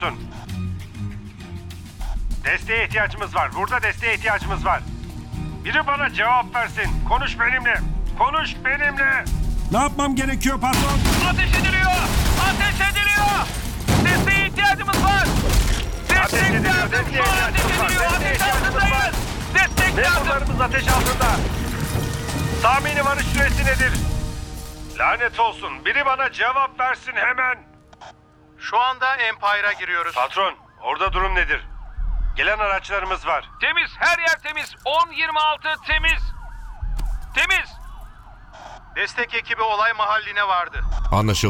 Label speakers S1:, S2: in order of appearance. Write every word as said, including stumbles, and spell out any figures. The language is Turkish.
S1: Desteğe ihtiyacımız var. Burada desteğe ihtiyacımız var. Biri bana cevap versin. Konuş benimle. Konuş benimle.
S2: Ne yapmam gerekiyor patron?
S3: Ateş ediliyor! Ateş ediliyor! Desteğe ihtiyacımız var!
S1: Ateş
S3: Destek
S1: ediliyor,
S3: lazım!
S1: desteğe
S3: Şu an ateş
S1: ihtiyacımız var,
S3: ediliyor!
S1: desteğe
S3: Ateş
S1: ihtiyacımız var.
S3: altındayız! Destek lazım!
S1: Memurlarımız ateş altında. Tahmini varış süresi nedir? Lanet olsun. Biri bana cevap versin hemen.
S4: Şu anda Empire'a giriyoruz.
S1: Patron, orada durum nedir? Gelen araçlarımız var.
S3: Temiz! Her yer temiz! on yirmi altı temiz! Temiz!
S4: Destek ekibi olay mahalline vardı.
S5: Anlaşıldı.